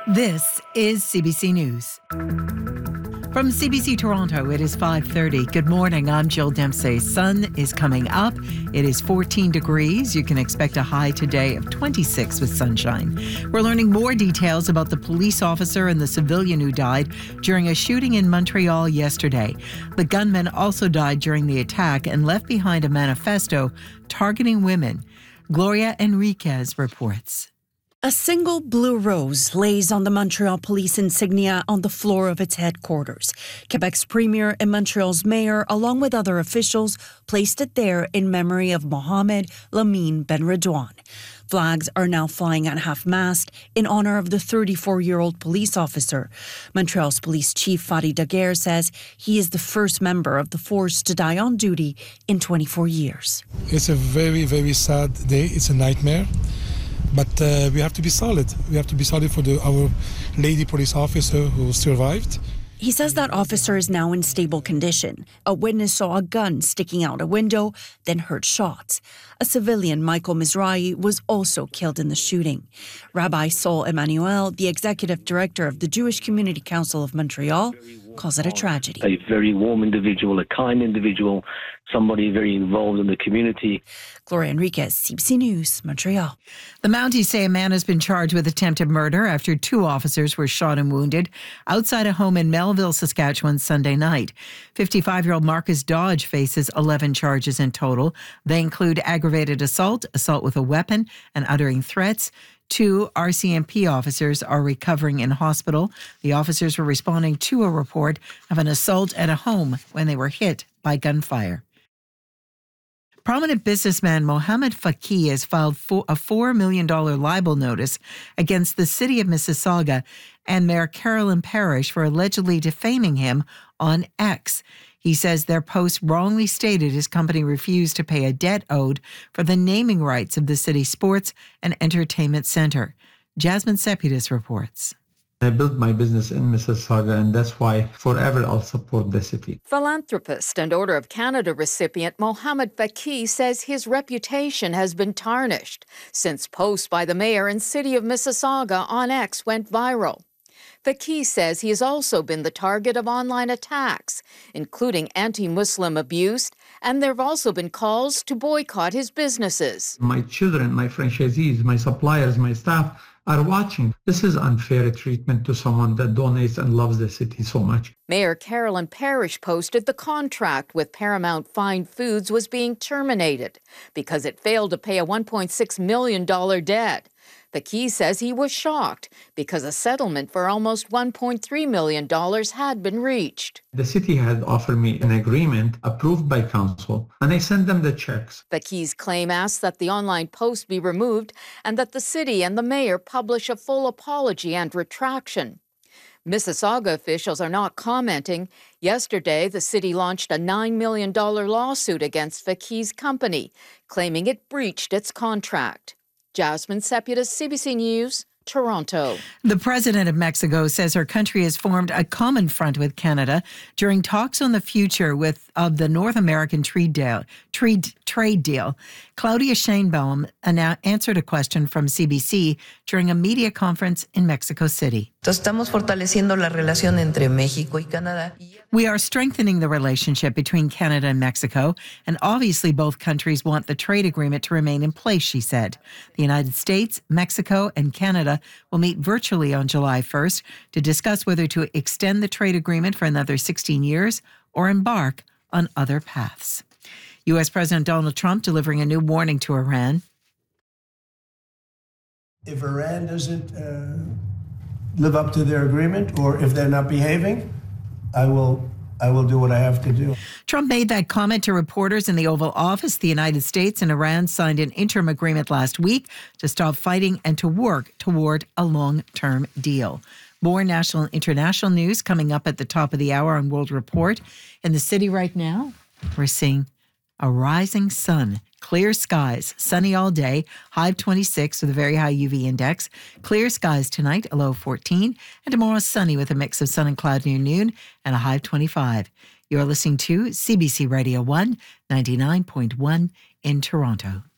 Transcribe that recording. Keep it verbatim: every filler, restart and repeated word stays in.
This is C B C News. From C B C Toronto, it is five thirty. Good morning, I'm Jill Dempsey. Sun is coming up. It is fourteen degrees. You can expect a high today of twenty-six with sunshine. We're learning more details about the police officer and the civilian who died during a shooting in Montreal yesterday. The gunman also died during the attack and left behind a manifesto targeting women. Gloria Enriquez reports. A single blue rose lays on the Montreal police insignia on the floor of its headquarters. Quebec's premier and Montreal's mayor, along with other officials, placed it there in memory of Mohamed Lamine Benredouane. Flags are now flying at half-mast in honor of the thirty-four-year-old police officer. Montreal's police chief Fadi Daguerre says he is the first member of the force to die on duty in twenty-four years. It's a very, very sad day. It's a nightmare. But uh, we have to be solid. We have to be solid for the, our lady police officer who survived. He says that officer is now in stable condition. A witness saw a gun sticking out a window, then heard shots. A civilian, Michael Mizrahi, was also killed in the shooting. Rabbi Sol Emmanuel, the executive director of the Jewish Community Council of Montreal, calls it a tragedy. A very warm individual, a kind individual, somebody very involved in the community. Gloria Enriquez, C B C News, Montreal. The Mounties say a man has been charged with attempted murder after two officers were shot and wounded outside a home in Melville, Saskatchewan, Sunday night. fifty-five-year-old Marcus Dodge faces eleven charges in total. They include aggravated assault, assault with a weapon, and uttering threats. Two R C M P officers are recovering in hospital. The officers were responding to a report of an assault at a home when they were hit by gunfire. Prominent businessman Mohamed Faki has filed a four million dollars libel notice against the city of Mississauga and Mayor Carolyn Parrish for allegedly defaming him on X. He says their post wrongly stated his company refused to pay a debt owed for the naming rights of the city's sports and entertainment center. Jasmine Seputis reports. I built my business in Mississauga, and that's why forever I'll support the city. Philanthropist and Order of Canada recipient Mohamed Faki says his reputation has been tarnished since posts by the mayor and city of Mississauga on X went viral. Faki says he has also been the target of online attacks, including anti-Muslim abuse, and there have also been calls to boycott his businesses. My children, my franchisees, my suppliers, my staff are watching. This is unfair treatment to someone that donates and loves the city so much. Mayor Carolyn Parrish posted the contract with Paramount Fine Foods was being terminated because it failed to pay a one point six million dollars debt. Faki says he was shocked because a settlement for almost one point three million dollars had been reached. The city had offered me an agreement approved by council, and I sent them the checks. Faki's claim asks that the online post be removed and that the city and the mayor publish a full apology and retraction. Mississauga officials are not commenting. Yesterday, the city launched a nine million dollars lawsuit against Faki's company, claiming it breached its contract. Jasmine Seputis, C B C News, Toronto. The president of Mexico says her country has formed a common front with Canada during talks on the future with of the North American trade deal. Trade, trade deal. Claudia Sheinbaum answered a question from C B C during a media conference in Mexico City. Estamos fortaleciendo la relación entre México y Canadá. We are strengthening the relationship between Canada and Mexico, and obviously both countries want the trade agreement to remain in place, she said. The United States, Mexico, and Canada will meet virtually on July first to discuss whether to extend the trade agreement for another sixteen years or embark on other paths. U S President Donald Trump delivering a new warning to Iran. If Iran doesn't uh, live up to their agreement, or if they're not behaving, I will I will do what I have to do. Trump made that comment to reporters in the Oval Office. The United States and Iran signed an interim agreement last week to stop fighting and to work toward a long-term deal. More national and international news coming up at the top of the hour on World Report. In the city right now, we're seeing a rising sun. Clear skies, sunny all day, high of twenty-six with a very high U V index. Clear skies tonight, a low of fourteen. And tomorrow sunny with a mix of sun and cloud near noon and a high of twenty-five. You're listening to C B C Radio one, ninety-nine point one in Toronto.